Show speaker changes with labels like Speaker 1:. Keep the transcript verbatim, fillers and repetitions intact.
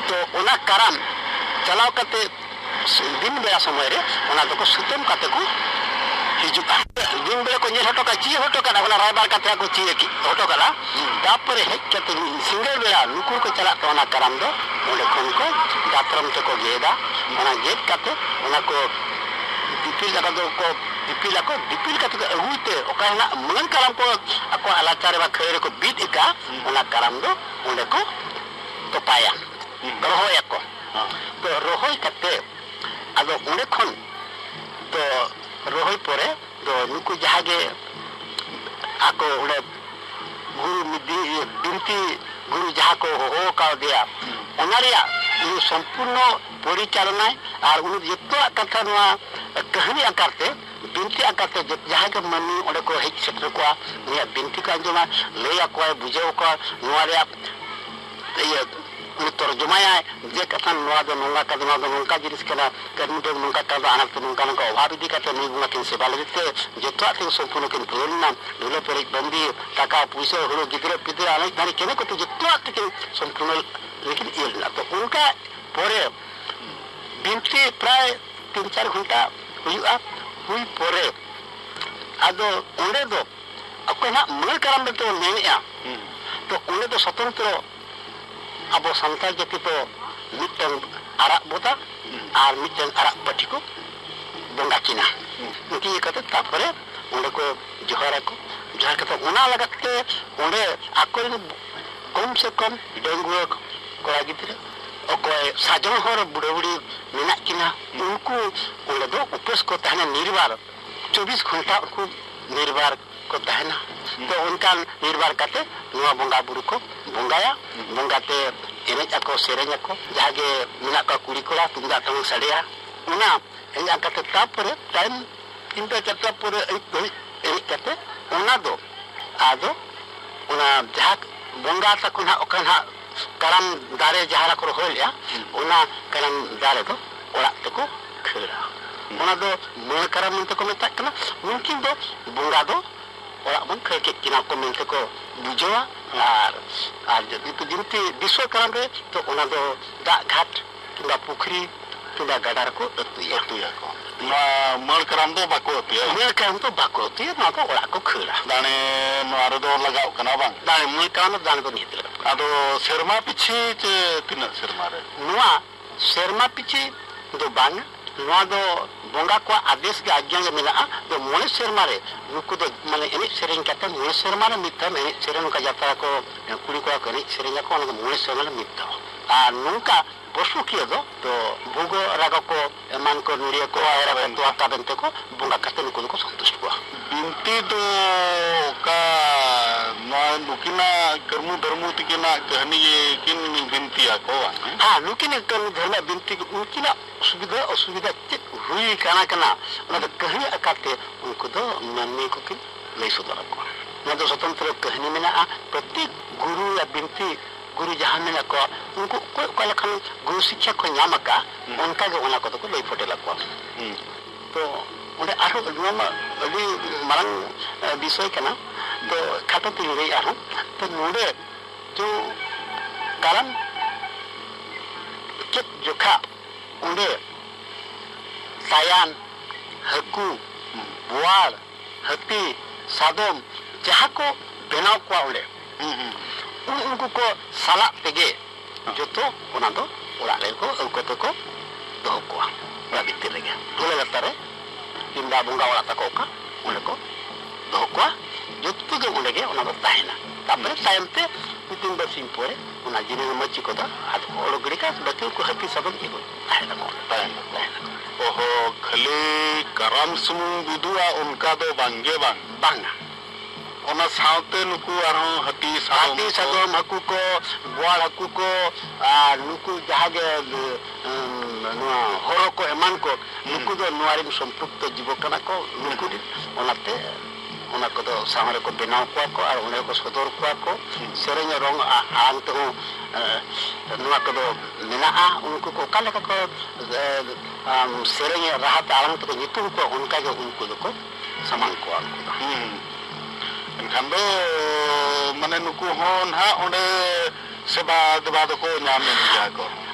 Speaker 1: तो उना कराम चलाव कते दिन बेला समय रे उना दो को सुतम कते को हिजुका दिन बेला को नेल हटो का ची हटो का उना रायबार कते को ची हटो कला तापर हे कते सिंगल बेला नुकु को चला तो उना कराम दो ओंडे खन को दात्रम ते को गेदा उना गेद कते उना को दिपिल लगा दो को दिपिल को दिपिल कते अगुते ओकाना मन कराम को ako alacar ba खैर को बीत का उना कराम दो ओंडे को तो पाया रोहय को तो रोहय कते आदो ओंडे खन तो रोहय परे तो नुकु जहागे ako ओंडे गुरु मिदी बिनती गुरु जहा को हो का दिया ओनारिया उ संपूर्ण परिचालना और उन जतो कथा नवा कहानी आकारते बिनती आकारते जहा के मनी ओंडे को हेज सेटर को निया बिनती का जमा लेया को बुझाव को नवारिया ये तर्जुमाया जे कथा नवा दो नंगा का नवा दो नंगा जिनिस कना कर्मी दो नंगा का दो अनाथ नंगा नंगा अभाव इदी कते नुई गुना किन सेवा लगते जतो आते संपूर्ण किन प्रेरणा दुले पर एक बंदी टाका पैसा हुरो गिदरे पिदरे अनेक धारी केने को जतो आते किन संपूर्ण लेकिन ये ना तो उनका परे बिनती प्राय तीन चार घंटा हुआ हुई परे आदो ओंडे दो अकोना मूल कारण तो नेनिया तो ओंडे तो स्वतंत्र अब संताल जाति तो मिटन आरा बोता और मिटन आरा पटी को बंगा किना उनकी ये कहते तापरे ओंडे को जोहारा को जोहार कहते उना लगते ओंडे आको कम से कम डेंगू कोड़ा गिद्रे ओकोय साजन हर बुढ़े बुढ़ी मेना किना उनको ओंडे दो उपस को तहना निर्वार चौबीस घंटा उनको निर्वार को तहना तो उनका निर्वार करते नुआ बंगा बुरु को बंगाया बंगाते एनेज को सेरेज को जहागे मिना का कुड़ी कोड़ा तुंदा तंग सड़िया उना एजा करते तापर टाइम इंटा चट्टा पूरे एनेज करते उना दो आदो उना जहा बंगा तक ना ओकना करम दारे जहारा को होलिया उना करम दारे दो ओड़ा तको खेरा उना दो मोय करम तो को मेता कना मुमकिन दो बंगा दो ओड़ा बन खे के किना को मेंते को बुझवा और और जदि तो जिनती विश्व करम रे तो उना दो दा घाट किंबा पुखरी किंबा गडार को अतुया अतुया को
Speaker 2: मा मल करम दो बाको अतुया
Speaker 1: मल करम तो बाको अतुया ना तो ओड़ा को खेरा
Speaker 2: दाने नोआर दो लगाव कना बांग
Speaker 1: दाने मल करम दाने को नित लगा
Speaker 2: आदो शर्मा पिछे चे तिना शर्मा रे
Speaker 1: नोआ शर्मा पिछे दो बांग नोआ दो बंगा को आदेश के आज्ञा में मिला तो मोने शर्मा रे नुकु तो माने एने सेरेंग कहते मोने शर्मा रे मित्ता में सेरेंग का जाता को कुड़ी को कने सेरेंग को मोने शर्मा रे मित्ता आ नुका पशु किए दो तो भोगो रागा को मान को नुरिया को आयरा तो आता बनते को बंगा कहते नुकु को संतुष्ट हुआ
Speaker 2: बिनती तो का ना नुकिना कर्मु धर्मु तिकिना कहानी ये किन बिनती आको
Speaker 1: हां नुकिना कर्मु धर्म बिनती उनकिना सुविधा असुविधा हुई काना काना उना तो कहानी आकाते उनको तो मानने को किन ले सुधार को ना तो स्वतंत्र कहानी में ना प्रत्येक गुरु या बिनती गुरु जहां में को उनको कोई कोई लखन गुरु शिक्षा को न्याम का उनका के उना को तो ले फोटे लगवा तो उन्हें आरो नोमा अभी मारंग विषय कना तो खातो तीन रे आरो तो नोडे जो कारण के जोखा उन्हें सायान हकू बुआर हती सादोम जहां को बनाव को उन्हें उनको को साला तेगे जो तो उना दो उड़ा रे को उनको तो को दो को उड़ा बिते लगे बोले लगता रे किंबा बंगा उड़ा तको का उनको दो को जो तो के उड़े उना दो ताहेना तापर टाइम पे तीन बसिन पोरे उना जिने मची को दा हाथ ओड़ गड़ी का बते को हती सब की को ताहेना को ताहेना
Speaker 2: ओहो खली करम सुमु बिदुआ उनका दो बांगे बांग
Speaker 1: बांगा
Speaker 2: ओना साउते नुकु आरो हती सादम
Speaker 1: हती सादम हकु को बुआर हकु को आ नुकु जहागे नुआ होरो को एमान को नुकु दो नुआरी संपुक्त जीव कना को नुकु ओनाते ओना को दो सामरे को बनाव को को और ओने को सदर को को सेरेंग रंग आन तो नुआ को दो मेना आ उनको को काले को सेरेंग राहत आलम तो नितु को उनका जो उनको को समान को उनको
Speaker 2: एनखान दो माने नुकु होन हा ओंडे सेवा देवा दो को नाम में दिया को